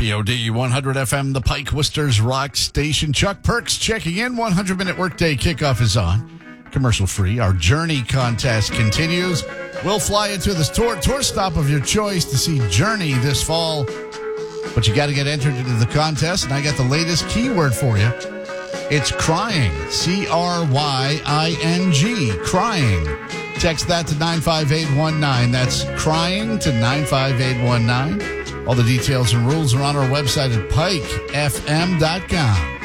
POD 100 FM, the Pike Wisters Rock Station. Chuck Perks checking in. 100-minute workday kickoff is on. Commercial free. Our Journey contest continues. We'll fly you to the tour stop of your choice to see Journey this fall. But you got to get entered into the contest, and I got the latest keyword for you. It's crying. C-R-Y-I-N-G. Crying. Text that to 95819. That's crying to 95819. All the details and rules are on our website at pikefm.com.